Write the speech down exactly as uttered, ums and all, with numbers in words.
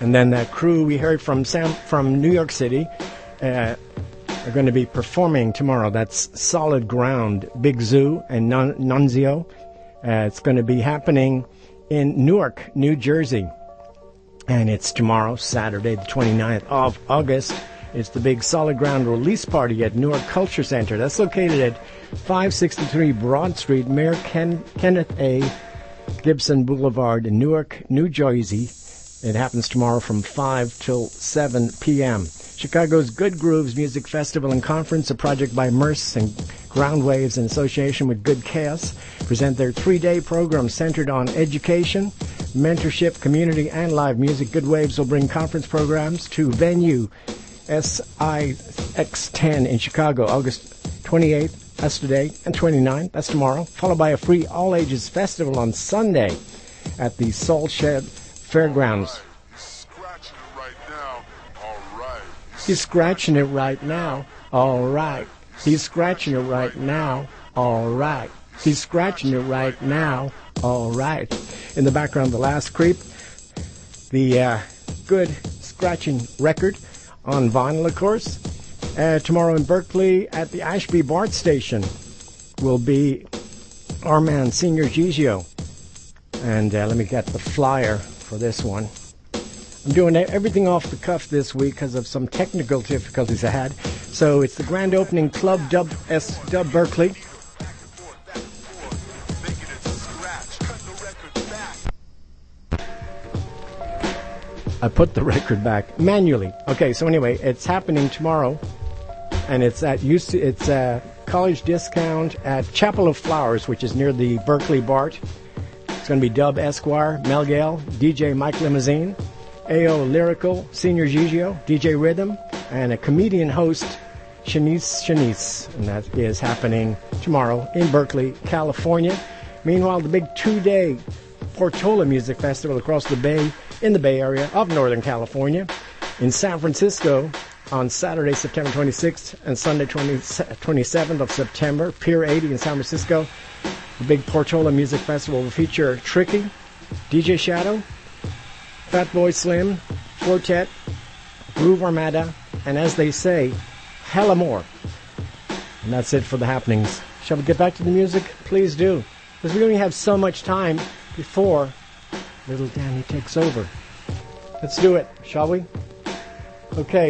And then that crew we heard from Sam from New York City uh, are going to be performing tomorrow. That's Solid Ground, Big Zoo, and Nun- Nunzio. Uh, it's going to be happening in Newark, New Jersey. And it's tomorrow, Saturday, the twenty-ninth of August. It's the big Solid Ground release party at Newark Culture Center. That's located at five sixty-three Broad Street, Mayor Ken- Kenneth A. Gibson Boulevard in Newark, New Jersey. It happens tomorrow from five till seven p.m. Chicago's Good Grooves Music Festival and Conference, a project by Merce and Ground Waves in association with Good Chaos, present their three-day program centered on education, mentorship, community, and live music. Good Waves will bring conference programs to venue S I X ten in Chicago, August twenty-eighth, that's today, and twenty-ninth, that's tomorrow, followed by a free all-ages festival on Sunday at the Salt Shed Fairgrounds. He's scratching it right now, all right. He's scratching it right now, all right. He's scratching it right now, all right. In the background, The Last Creep, the uh, good scratching record on vinyl, of course. Uh, tomorrow in Berkeley at the Ashby BART station will be our man, Senior Gigio. And uh, let me get the flyer for this one. I'm doing everything off the cuff this week because of some technical difficulties I had. So it's the grand opening Club Dub S Dub Berkeley. I put the record back manually. Okay, so anyway, it's happening tomorrow, and it's at U C, it's a college discount at Chapel of Flowers, which is near the Berkeley BART. It's going to be Dub Esquire, Mel Gale, D J Mike Limousine, A O Lyrical, Senior Gigio, D J Rhythm, and a comedian host, Shanice Shanice, and that is happening tomorrow in Berkeley, California. Meanwhile, the big two-day Portola Music Festival across the bay, in the Bay Area of Northern California, in San Francisco on Saturday, September twenty-sixth, and Sunday, twenty-seventh of September, Pier eighty in San Francisco. The big Portola Music Festival will feature Tricky, D J Shadow, Fatboy Slim, Quartet, Groove Armada, and as they say, hella more. And that's it for the happenings. Shall we get back to the music? Please do. Because we only have so much time before little Danny takes over. Let's do it, shall we? Okay.